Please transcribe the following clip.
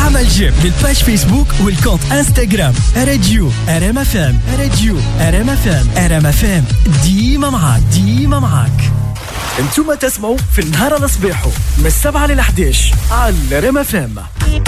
اعمل جيم للباج فيسبوك والكونت انستغرام راديو ار اف ام. راديو ار اف ام. ار اف ام ديما معاك. انتم تسمعوا في النهار الصباحو من 7 ل 11 على ار اف ام.